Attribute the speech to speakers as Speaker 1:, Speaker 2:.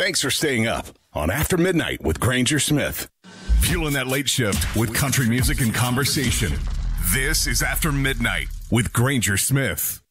Speaker 1: Thanks for staying up on After Midnight with Granger Smith. Fueling that late shift with country music and conversation. This is After Midnight with Granger Smith.